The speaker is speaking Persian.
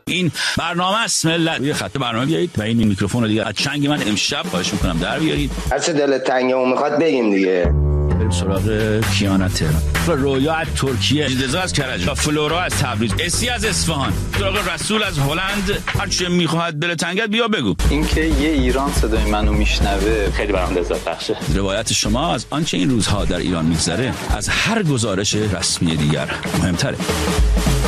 این برنامه است ملت. یه خط برنامه بیایید و این میکروفون رو دیگه از چنگ من امشب خواهش میکنم در بیارید. هر چه دلت تنگه و میخواد بگیم دیگه. بریم سراغ کیانا تهران، رویا از ترکیه، رضا از کرج، فلورا از تبریز، اسی از اصفهان، سراغ رسول از هلند. هر چه میخواد دل تنگت بیا بگو. اینکه یه ایران صدای منو میشنوه خیلی برام لذت بخشه. روایت شما از آنچه این روزها در ایران میگذره از هر گزارش رسمی دیگر مهمتره.